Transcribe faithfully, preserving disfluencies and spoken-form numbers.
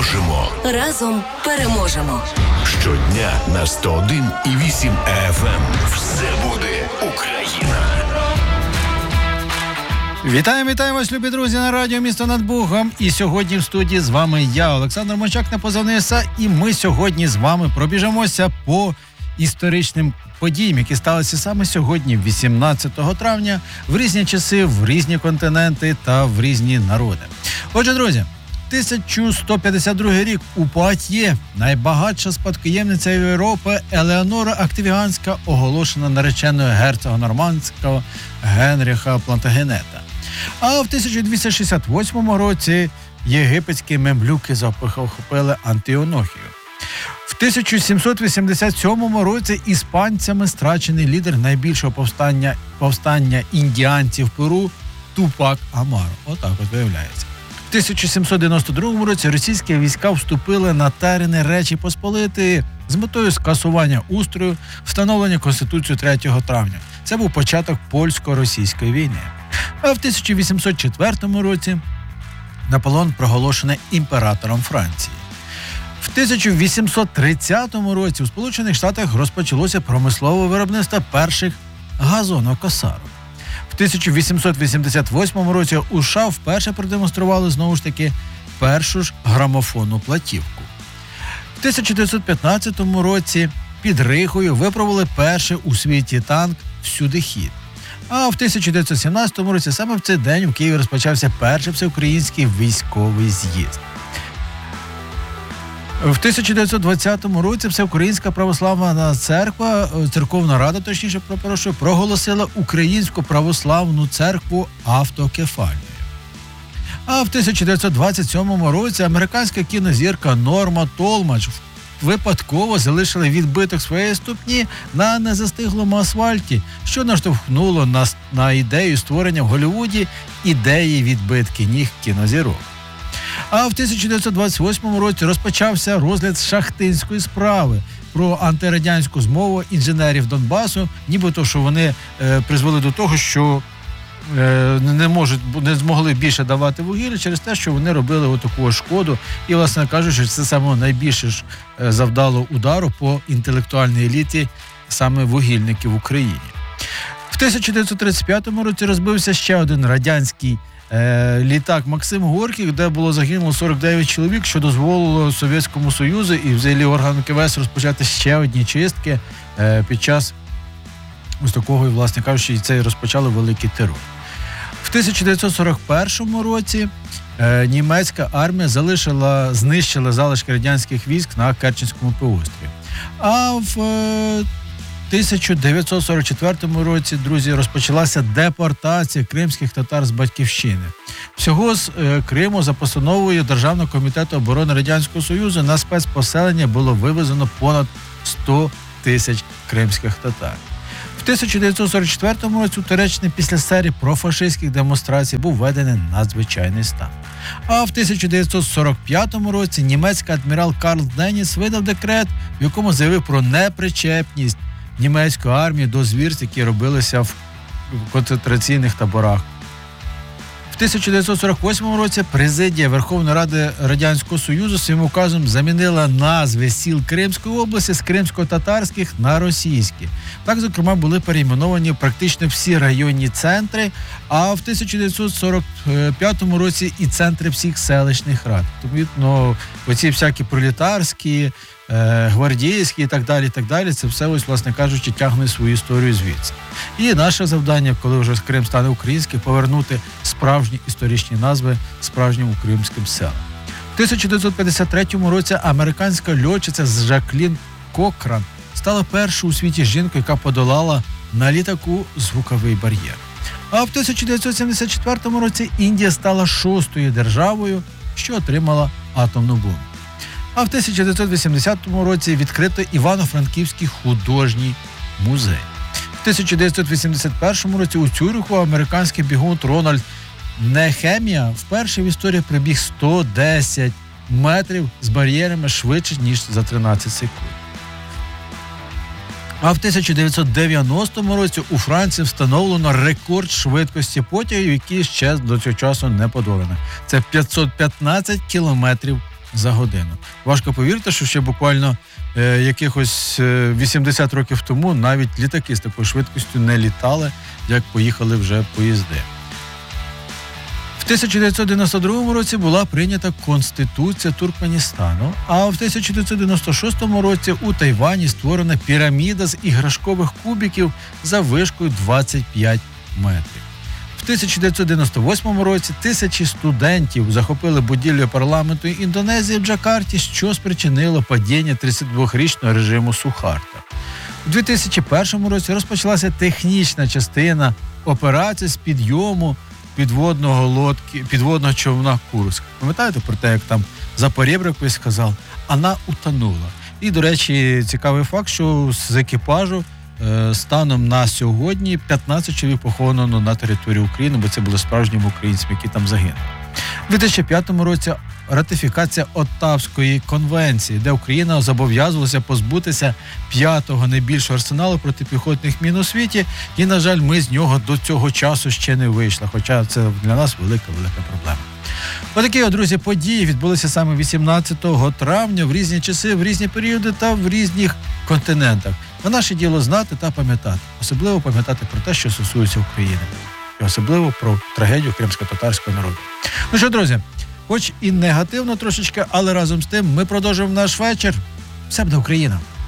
дружимо. Разом переможемо. Щодня на сто один і вісім еф ем. Все буде Україна. Вітаємо, вітаємо вас, любі друзі, на радіо «Місто над Богом». І сьогодні в студії з вами я, Олександр Мочак, на позивний ЕСА. І ми сьогодні з вами пробіжимося по історичним подіям, які сталися саме сьогодні, вісімнадцятого травня, в різні часи, в різні континенти та в різні народи. Отже, друзі, тисяча сто п'ятдесят другий рік у Пуатьє найбагатша спадкоємниця Європи Елеонора Октавіанська оголошена нареченою герцога нормандського Генріха Плантагенета. А в тисяча двісті шістдесят восьмому році єгипетські мемлюки захопили Антіохію. В тисяча сімсот вісімдесят сьомому році іспанцями страчений лідер найбільшого повстання, повстання індіанців Перу Тупак Амаро. Отак от виявляється. В тисяча сімсот дев'яносто другому році російські війська вступили на терени Речі Посполитої з метою скасування устрою, встановлення Конституції третього травня. Це був початок польсько-російської війни. А в тисяча вісімсот четвертому році Наполеон проголошений імператором Франції. В тисяча вісімсот тридцятому році у Сполучених Штатах розпочалося промислове виробництво перших газонокосарок. В тисяча вісімсот вісімдесят восьмому році у США вперше продемонстрували знову ж таки першу ж грамофонну платівку. В тисяча дев'ятсот п'ятнадцятому році під Ригою випробували перший у світі танк «Всюдихід». А в тисяча дев'ятсот сімнадцятому році саме в цей день у Києві розпочався перший всеукраїнський військовий з'їзд. В тисяча дев'ятсот двадцятому році Всеукраїнська православна церква, церковна рада, точніше, прошу, проголосила Українську православну церкву автокефальною. А в тисяча дев'ятсот двадцять сьомому році американська кінозірка Норма Толмач випадково залишила відбиток своєї ступні на незастиглому асфальті, що наштовхнуло на, на ідею створення в Голлівуді ідеї відбитки ніг кінозірок. А в тисяча дев'ятсот двадцять восьмому році розпочався розгляд шахтинської справи про антирадянську змову інженерів Донбасу, нібито, що вони е, призвели до того, що е, не можуть, не змогли більше давати вугілля через те, що вони робили отаку шкоду. І, власне кажучи, це саме найбільше ж е, завдало удару по інтелектуальній еліті саме вугільників в Україні. В тисяча дев'ятсот тридцять п'ятому році розбився ще один радянський Е, літак Максим Горький, де було загинуло сорок дев'ять чоловік, що дозволило Совєтському Союзу і взагалі органу КВС розпочати ще одні чистки е, під час ось такого, власне кажучи, і це і розпочали великий терор. В тисяча дев'ятсот сорок першому році е, німецька армія залишила, знищила залишки радянських військ на Керченському півострові. А в е, тисяча дев'ятсот сорок четвертому році, друзі, розпочалася депортація кримських татар з батьківщини. Всього з е, Криму за постановою Державного комітету оборони Радянського Союзу на спецпоселення було вивезено понад сто тисяч кримських татар. В тисяча дев'ятсот сорок четвертому році у Туреччині після серії профашистських демонстрацій був введений надзвичайний стан. А в тисяча дев'ятсот сорок п'ятому році німецький адмірал Карл Деніс видав декрет, в якому заявив про непричепність німецької армії до звірств, які робилися в концентраційних таборах. В тисяча дев'ятсот сорок восьмому році президія Верховної Ради Радянського Союзу своїм указом замінила назви сіл Кримської області з кримсько-татарських на російські. Так, зокрема, були перейменовані практично всі районні центри, а в тисяча дев'ятсот сорок п'ятому році і центри всіх селищних рад. Тому оці всякі пролетарські, гвардійські і так далі, і так далі, це все, ось, власне кажучи, тягне свою історію звідси. І наше завдання, коли вже Крим стане українським, повернути справжні історичні назви справжнім українським селам. В тисяча дев'ятсот п'ятдесят третьому році американська льотчиця Жаклін Кокран стала першою у світі жінкою, яка подолала на літаку звуковий бар'єр. А в тисяча дев'ятсот сімдесят четвертому році Індія стала шостою державою, що отримала атомну бомбу. А в тисяча дев'ятсот вісімдесятому році відкрито Івано-Франківський художній музей. В тисяча дев'ятсот вісімдесят першому році у Цюриху американський бігун Рональд Нехемія вперше в історії прибіг сто десять метрів з бар'єрами швидше, ніж за тринадцять секунд. А в тисяча дев'ятсот дев'яностому році у Франції встановлено рекорд швидкості потягів, який ще до цього часу не подолано. Це п'ятсот п'ятнадцять кілометрів за годину. Важко повірити, що ще буквально е, якихось е, вісімдесят років тому навіть літаки з такою швидкістю не літали, як поїхали вже поїзди. В тисяча дев'ятсот дев'яносто другому році була прийнята Конституція Туркменістану, а в тисяча дев'ятсот дев'яносто шостому році у Тайвані створена піраміда з іграшкових кубиків за вишкою двадцять п'ять метрів. В тисяча дев'ятсот дев'яносто восьмому році тисячі студентів захопили будівлю парламенту Індонезії в Джакарті, що спричинило падіння тридцятидвохрічного режиму Сухарта. У дві тисячі першому році розпочалася технічна частина операції з підйому підводного лодки, підводного човна Курск. Пам'ятаєте про те, як там за поребрикою сказав, вона утонула. І, до речі, цікавий факт, що з екіпажу е, станом на сьогодні п'ятнадцять чоловік поховано на території України, бо це були справжніми українцями, які там загинули. У дві тисячі п'ятому році ратифікація Оттавської конвенції, де Україна зобов'язувалася позбутися п'ятого найбільшого арсеналу протипіхотних мін у світі, і, на жаль, ми з нього до цього часу ще не вийшли, хоча це для нас велика-велика проблема. Отакі, от, друзі, події відбулися саме вісімнадцятого травня в різні часи, в різні періоди та в різних континентах. А наше діло знати та пам'ятати. Особливо пам'ятати про те, що стосується України. І особливо про трагедію кримсько-татарського народу. Ну що, друзі, хоч і негативно трошечки, але разом з тим ми продовжуємо наш вечір. Все буде Україна!